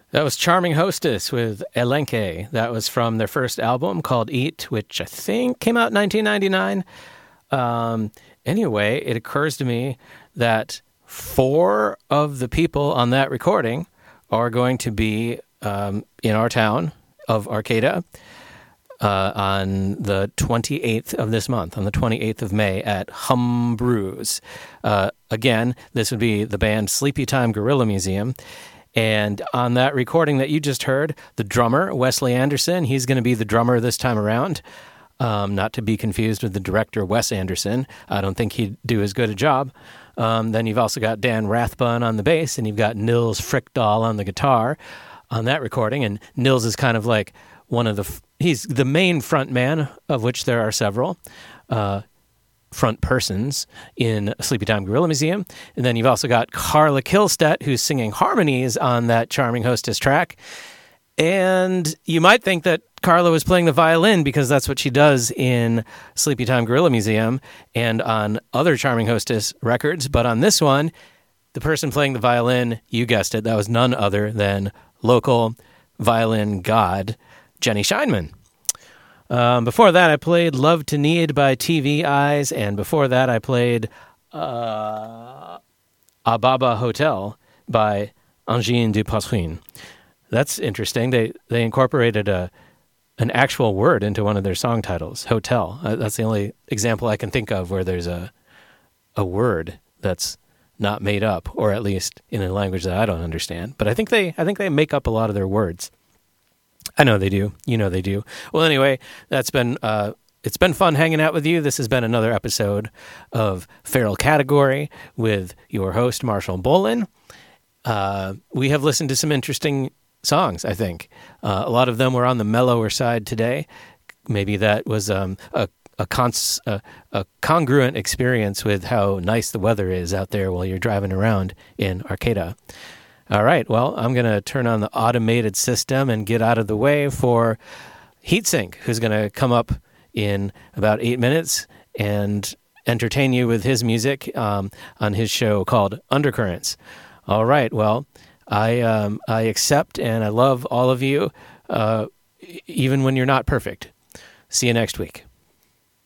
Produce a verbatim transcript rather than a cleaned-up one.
That was Charming Hostess with Elenke. That was from their first album called Eat, which I think came out in nineteen ninety-nine. Um, anyway, it occurs to me that four of the people on that recording are going to be um, in our town of Arcata uh, on the twenty-eighth of this month, on the twenty-eighth of May at Hum Brews. Uh, again, this would be the band Sleepy Time Gorilla Museum. And on that recording that you just heard, the drummer, Wesley Anderson, he's going to be the drummer this time around. Um, not to be confused with the director, Wes Anderson. I don't think he'd do as good a job. Um, then you've also got Dan Rathbun on the bass, and you've got Nils Frykdahl on the guitar on that recording. And Nils is kind of like one of the, he's the main front man, of which there are several. Uh, front persons in Sleepy Time Gorilla Museum. And then you've also got Carla Kihlstedt, who's singing harmonies on that Charming Hostess track. And you might think that Carla was playing the violin because that's what she does in Sleepy Time Gorilla Museum and on other Charming Hostess records. But on this one, the person playing the violin, you guessed it, that was none other than local violin god, Jenny Scheinman. Um, before that, I played Love to Need by T V Eyes, and before that, I played uh, Ababa Hotel by Angine de Patrin. That's interesting. They they incorporated a an actual word into one of their song titles, hotel. Uh, that's the only example I can think of where there's a a word that's not made up, or at least in a language that I don't understand. But I think they I think they make up a lot of their words. I know they do. You know they do. Well, anyway, that's been uh, it's been fun hanging out with you. This has been another episode of Feral Category with your host, Marshall Bolin. Uh, we have listened to some interesting songs, I think. Uh, a lot of them were on the mellower side today. Maybe that was um, a a, cons- a a congruent experience with how nice the weather is out there while you're driving around in Arcata. All right, well, I'm going to turn on the automated system and get out of the way for Heatsink, who's going to come up in about eight minutes and entertain you with his music um, on his show called Undercurrents. All right, well, I um, I accept and I love all of you, uh, even when you're not perfect. See you next week.